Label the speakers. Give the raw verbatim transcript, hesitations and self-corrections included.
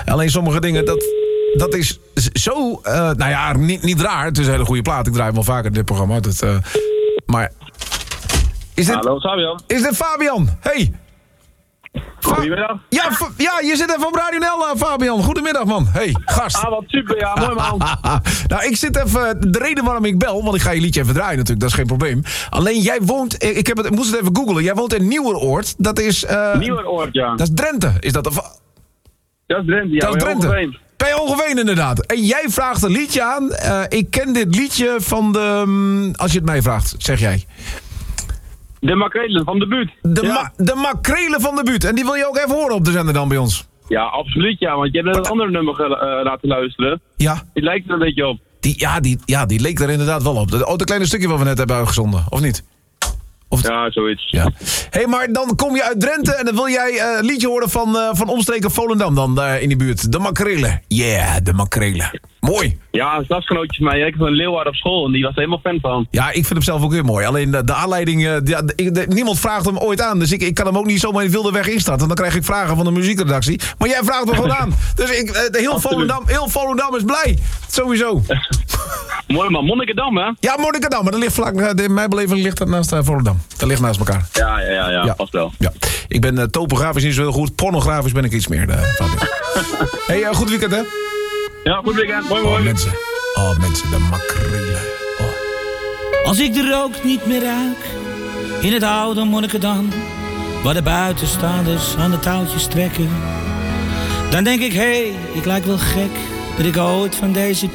Speaker 1: Alleen sommige dingen, dat, dat is zo... Uh, nou ja, niet, niet raar. Het is een hele goede plaat. Ik draai hem wel vaker in dit programma. Dat, uh, maar... Is dit,
Speaker 2: Hallo, Fabian.
Speaker 1: Is dit Fabian? Hey. Fa-
Speaker 2: Goedemiddag.
Speaker 1: Ja, fa- ja, je zit even op Radio N L, uh, Fabian. Goedemiddag, man. Hey, gast.
Speaker 2: Ah, wat super, ja, mooi man.
Speaker 1: Nou, ik zit even... De reden waarom ik bel, want ik ga je liedje even draaien natuurlijk, dat is geen probleem. Alleen jij woont... Ik, heb het, ik moest het even googlen. Jij woont in Nieuweroord. Dat is... Uh,
Speaker 2: Nieuweroord, ja.
Speaker 1: Dat is Drenthe. Is dat... Een,
Speaker 2: dat is Drenthe, ja.
Speaker 1: Dat is Drenthe. Bij Hogeveen, inderdaad. En jij vraagt een liedje aan. Uh, ik ken dit liedje van de... Um, als je het mij vraagt, zeg jij.
Speaker 2: De makrelen van de buurt.
Speaker 1: De,
Speaker 2: ja.
Speaker 1: ma- de makrelen van de buurt. En die wil je ook even horen op de zender dan bij ons?
Speaker 2: Ja, absoluut ja. Want je hebt net een ander nummer ge- uh, laten luisteren.
Speaker 1: Ja.
Speaker 2: Die lijkt er een beetje op.
Speaker 1: Die, ja, die, ja, die leek er inderdaad wel op. Oh, dat kleine stukje wat we net hebben uitgezonden. Of niet? Of t-
Speaker 2: Ja, zoiets.
Speaker 1: Ja. Hé, hey, maar dan kom je uit Drenthe en dan wil jij uh, een liedje horen van, uh, van omstreken Volendam dan daar in die buurt. De makrelen. Yeah, de makrelen. Mooi.
Speaker 2: Ja, een klasgenootje van mij. Ik heb een Leeuwarden op school en die was er helemaal fan van.
Speaker 1: Ja, ik vind hem zelf ook heel mooi. Alleen de, de aanleiding, uh, de, de, de, niemand vraagt hem ooit aan. Dus ik, ik kan hem ook niet zomaar in wilde weg instarten. Dan krijg ik vragen van de muziekredactie. Maar jij vraagt me gewoon aan. Dus ik, uh, heel, Volendam, heel Volendam is blij. Sowieso.
Speaker 2: Mooi man, Monnikendam hè?
Speaker 1: Ja, Monnikendam, maar dat ligt vlak, uh, in mijn beleving ligt dat naast uh, Volendam. Dat ligt naast elkaar.
Speaker 2: Ja, ja, ja, ja,
Speaker 1: Ja.
Speaker 2: past wel.
Speaker 1: Ja. Ik ben uh, topografisch niet zo heel goed. Pornografisch ben ik iets meer. Uh, hey, uh, goed weekend hè?
Speaker 2: Ja, goed weekend. Mooi,
Speaker 1: Oh,
Speaker 2: mooi.
Speaker 1: mensen. Oh, mensen, de makrelen. Oh.
Speaker 3: Als ik de rook niet meer ruik, in het oude Monnikendam, waar de buitenstaanders aan de touwtjes trekken, dan denk ik, hé, hey, ik lijk wel gek dat ik ooit van deze